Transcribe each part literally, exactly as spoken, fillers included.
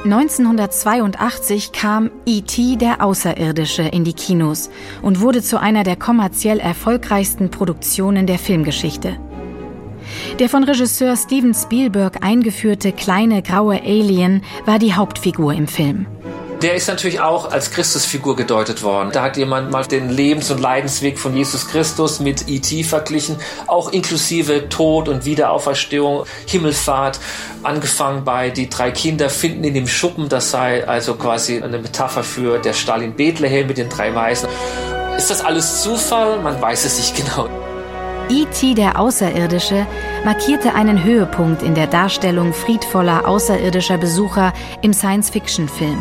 neunzehnhundertzweiundachtzig kam E T der Außerirdische in die Kinos und wurde zu einer der kommerziell erfolgreichsten Produktionen der Filmgeschichte. Der von Regisseur Steven Spielberg eingeführte kleine graue Alien war die Hauptfigur im Film. Der ist natürlich auch als Christusfigur gedeutet worden. Da hat jemand mal den Lebens- und Leidensweg von Jesus Christus mit E T verglichen, auch inklusive Tod und Wiederauferstehung, Himmelfahrt, angefangen bei die drei Kinder finden in dem Schuppen, das sei also quasi eine Metapher für der Stall in Bethlehem mit den drei Weisen. Ist das alles Zufall? Man weiß es nicht genau. E T der Außerirdische markierte einen Höhepunkt in der Darstellung friedvoller außerirdischer Besucher im Science-Fiction-Film.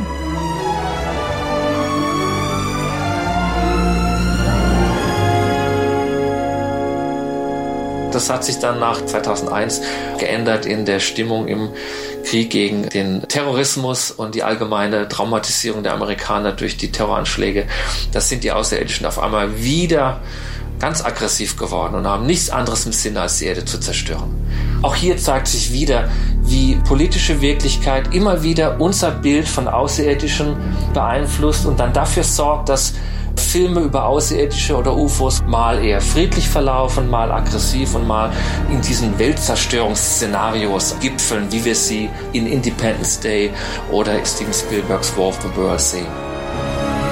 Das hat sich dann nach zweitausendeins geändert in der Stimmung im Krieg gegen den Terrorismus und die allgemeine Traumatisierung der Amerikaner durch die Terroranschläge. Das sind die Außerirdischen auf einmal wieder ganz aggressiv geworden und haben nichts anderes im Sinne, als die Erde zu zerstören. Auch hier zeigt sich wieder, wie politische Wirklichkeit immer wieder unser Bild von Außerirdischen beeinflusst und dann dafür sorgt, dass Filme über Außerirdische oder U F Os mal eher friedlich verlaufen, mal aggressiv und mal in diesen Weltzerstörungsszenarios gipfeln, wie wir sie in Independence Day oder Steven Spielbergs War of the Worlds sehen.